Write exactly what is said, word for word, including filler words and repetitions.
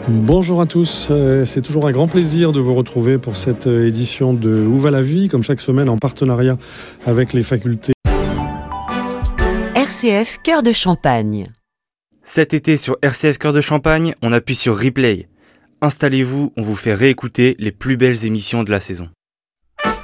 Bonjour à tous, euh, c'est toujours un grand plaisir de vous retrouver pour cette euh, édition de Où va la vie, comme chaque semaine en partenariat avec les facultés. R C F Cœur de Champagne. Cet été sur R C F Cœur de Champagne, on appuie sur Replay. Installez-vous, on vous fait réécouter les plus belles émissions de la saison.